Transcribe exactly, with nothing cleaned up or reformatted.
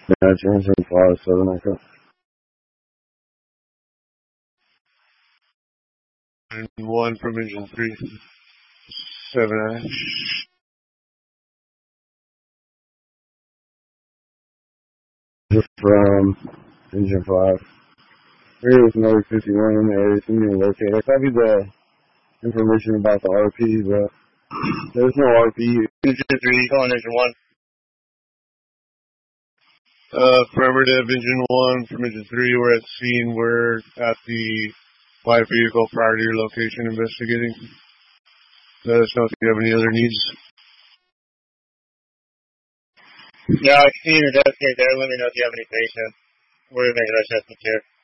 That's engine five, seven Echo. And one from engine three, seven Ash. From engine five. Here is another fifty-one in the area. Can you locate? I copied the information about the R P, but there's no R P. Engine three, calling engine one. Uh, affirmative, engine one from engine three. We're at scene. We're at the live vehicle prior to your location investigating. Let us know if you have any other needs. Yeah, I see your desk right there. Let me know if you have any patients. We're making our assessment here.